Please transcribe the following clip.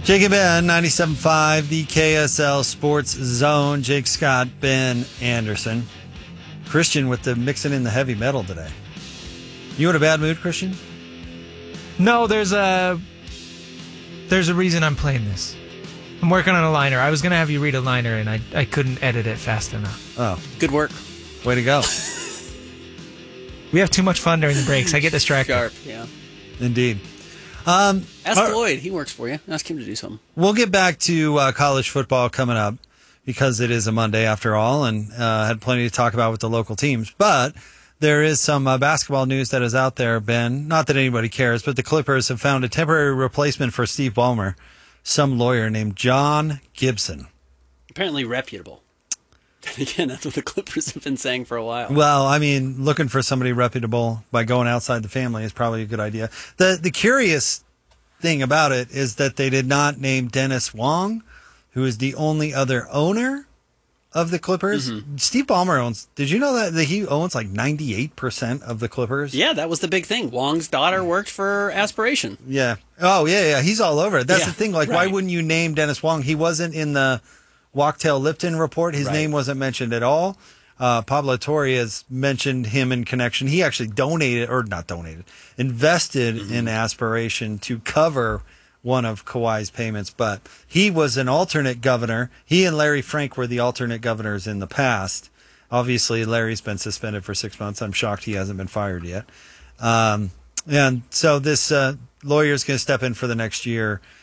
Jake and Ben, 97.5, the KSL Sports Zone. Jake Scott, Ben Anderson. Christian with the mixing in the heavy metal today. You in a bad mood, Christian? No, there's a reason I'm playing this. I'm working on a liner. I was going to have you read a liner, and I couldn't edit it fast enough. Oh. Good work. Way to go. We have too much fun during the breaks. I get distracted. Sharp, yeah. Indeed. Ask Lloyd. He works for you. Ask him to do something. We'll get back to college football coming up because it is a Monday after all, and had plenty to talk about with the local teams. But there is some basketball news that is out there, Ben. Not that anybody cares, but the Clippers have found a temporary replacement for Steve Ballmer, some lawyer named John Gibson. Apparently reputable. Again, that's what the Clippers have been saying for a while. Well, I mean, looking for somebody reputable by going outside the family is probably a good idea. The curious thing about it is that they did not name Dennis Wong, who is the only other owner of the Clippers. Mm-hmm. Steve Ballmer owns, did you know that he owns like 98% of the Clippers? Yeah, that was the big thing. Wong's daughter worked for Aspiration. Yeah. Oh, yeah. He's all over it. That's the thing. Like, right. Why wouldn't you name Dennis Wong? He wasn't in the Walktail Lipton report. His name wasn't mentioned at all. Pablo Torre has mentioned him in connection. He actually invested in Aspiration to cover one of Kawhi's payments, but he was an alternate governor. He and Larry Frank were the alternate governors in the past. Obviously, Larry's been suspended for 6 months. I'm shocked he hasn't been fired yet. And so this lawyer is going to step in for the next year